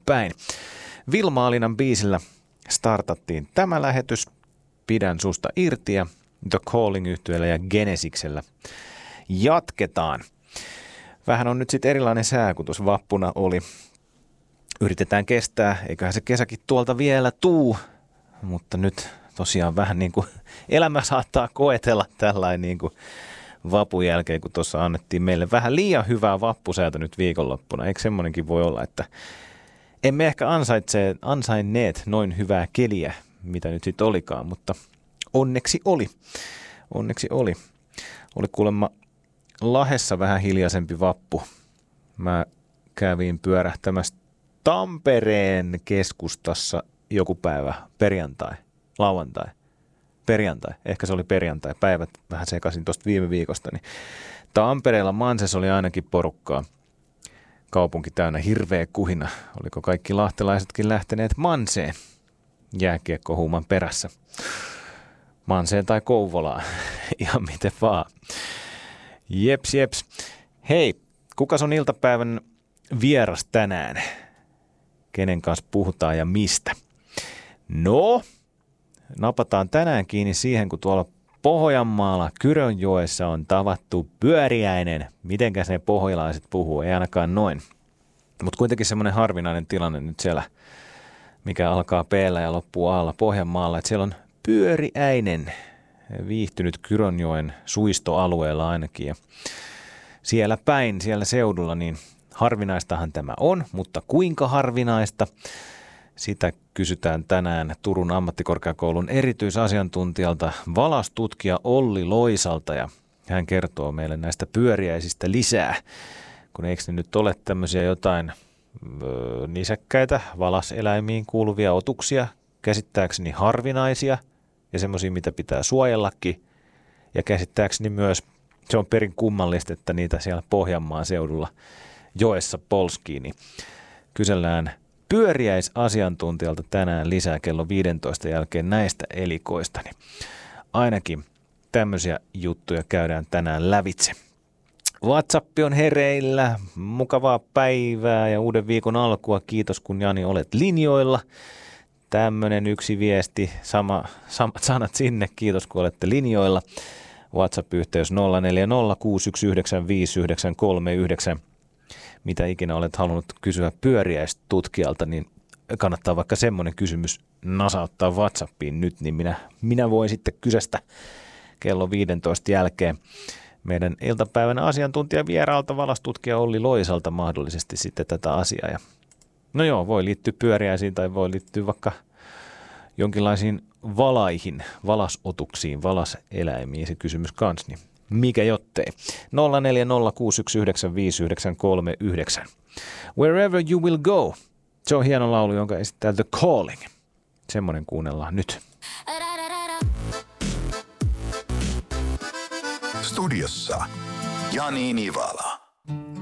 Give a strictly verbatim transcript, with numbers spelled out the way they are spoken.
päin. Vilma-Alinan biisillä startattiin tämä lähetys. Pidän susta irti ja The Calling-yhtyeellä ja Genesiksellä jatketaan. Vähän on nyt sitten erilainen sää, kun tuossa vappuna oli. Yritetään kestää, eiköhän se kesäkin tuolta vielä tuu, mutta nyt tosiaan vähän niin kuin elämä saattaa koetella tällainen niin kuin vapun jälkeen, kun tuossa annettiin meille vähän liian hyvää vappusäätä nyt viikonloppuna. Eikö semmoinenkin voi olla, että emme ehkä ansaitse, ansainneet noin hyvää keliä, mitä nyt sitten olikaan, mutta onneksi oli. Onneksi oli. Oli kuulemma Lahdessa vähän hiljaisempi vappu. Mä kävin pyörähtämässä Tampereen keskustassa joku päivä, perjantai, lauantai, perjantai, ehkä se oli perjantai, päivät vähän sekaisin tuosta viime viikosta, niin Tampereella Mansessa oli ainakin porukkaa. Kaupunki täynnä hirveä kuhina. Oliko kaikki lahtelaisetkin lähteneet Manseen jääkiekkohuuman perässä? Manseen tai Kouvolaan, ihan miten vaan. Jeps, jeps. Hei, kukas on iltapäivän vieras tänään? Kenen kanssa puhutaan ja mistä? No, napataan tänään kiinni siihen, kun tuolla Pohjanmaalla Kyrönjoessa on tavattu pyöriäinen. Mitenkäs ne pohjalaiset puhuu? Ei ainakaan noin. Mutta kuitenkin semmoinen harvinainen tilanne nyt siellä, mikä alkaa P:llä ja loppuu A:lla Pohjanmaalla, että siellä on pyöriäinen viihtynyt Kyrönjoen suistoalueella ainakin. Ja siellä päin, siellä seudulla, niin harvinaistahan tämä on, mutta kuinka harvinaista? Sitä kysytään tänään Turun ammattikorkeakoulun erityisasiantuntijalta, valastutkija Olli Loisalta, ja hän kertoo meille näistä pyöriäisistä lisää, kun eikö ne nyt ole tämmöisiä jotain öö, nisäkkäitä, valaseläimiin kuuluvia otuksia, käsittääkseni harvinaisia ja semmoisia, mitä pitää suojellakin, ja käsittääkseni myös se on perin kummallista, että niitä siellä Pohjanmaan seudulla joessa polskii, niin kysellään pyöriäisasiantuntijalta tänään lisää kello viidentoista jälkeen näistä elikoista. Niin ainakin tämmöisiä juttuja käydään tänään lävitse. WhatsApp on hereillä, mukavaa päivää ja uuden viikon alkua. Kiitos kun Jani olet linjoilla. Tämmöinen yksi viesti, sama, samat sanat sinne, kiitos kun olette linjoilla. WhatsApp-yhteys nolla neljä nolla kuusi yksi yhdeksän viisi yhdeksän kolme yhdeksän. Mitä ikinä olet halunnut kysyä pyöriäistutkijalta, niin kannattaa vaikka semmoinen kysymys nasauttaa WhatsAppiin nyt, niin minä, minä voin sitten kysästä kello viidentoista jälkeen meidän iltapäivän asiantuntija vieraalta valastutkija Olli Loisalta mahdollisesti sitten tätä asiaa. Ja no joo, voi liittyä pyöriäisiin tai voi liittyä vaikka jonkinlaisiin valaihin, valasotuksiin, valaseläimiin se kysymys kanssa, niin mikä jottei. nolla neljä nolla kuusi yksi yhdeksän viisi yhdeksän kolme yhdeksän. Wherever you will go. Se on hieno laulu, jonka esittää The Calling. Semmoinen kuunnellaan nyt. Studiossa Jani Nivala.